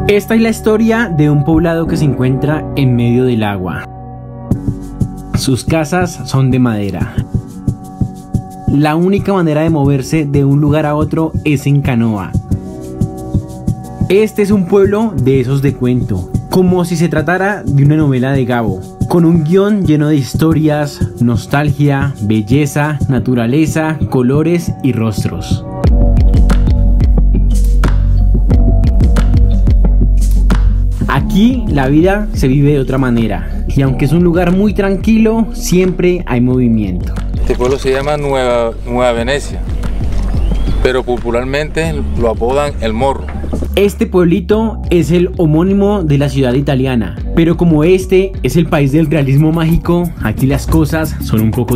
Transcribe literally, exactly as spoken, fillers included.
Esta es la historia de un poblado que se encuentra en medio del agua. Sus casas son de madera. La única manera de moverse de un lugar a otro es en canoa. Este es un pueblo de esos de cuento, como si se tratara de una novela de Gabo, con un guión lleno de historias, nostalgia, belleza, naturaleza, colores y rostros. Aquí la vida se vive de otra manera, y aunque es un lugar muy tranquilo, siempre hay movimiento. Este pueblo se llama Nueva, Nueva Venecia, pero popularmente lo apodan El Morro. Este pueblito es el homónimo de la ciudad italiana, pero como este es el país del realismo mágico, aquí las cosas son un poco